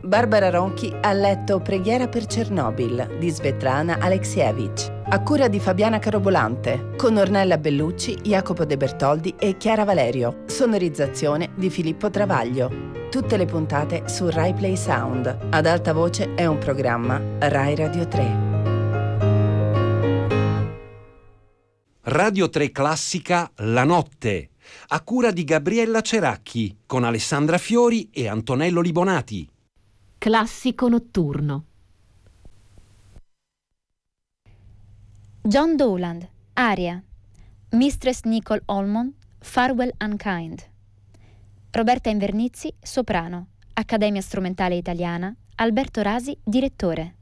Barbara Ronchi ha letto Preghiera per Chernobyl di Svetlana Alexievich, a cura di Fabiana Carobolante, con Ornella Bellucci, Jacopo De Bertoldi e Chiara Valerio. Sonorizzazione di Filippo Travaglio. Tutte le puntate su Rai Play Sound. Ad alta voce è un programma Rai Radio 3. Radio 3 Classica La Notte, a cura di Gabriella Ceracchi, con Alessandra Fiori e Antonello Libonati. Classico notturno. John Dowland, aria. Mistress Nicole Olmont, Farewell Unkind. Roberta Invernizzi, soprano. Accademia Strumentale Italiana, Alberto Rasi, direttore.